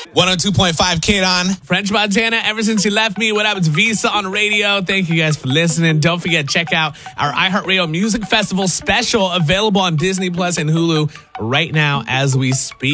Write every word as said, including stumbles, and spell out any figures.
one oh two point five K on. French Montana, Ever Since You Left Me. What up? It's Visa on radio. Thank you guys for listening. Don't forget, check out our iHeartRadio Music Festival special available on Disney Plus and Hulu right now as we speak.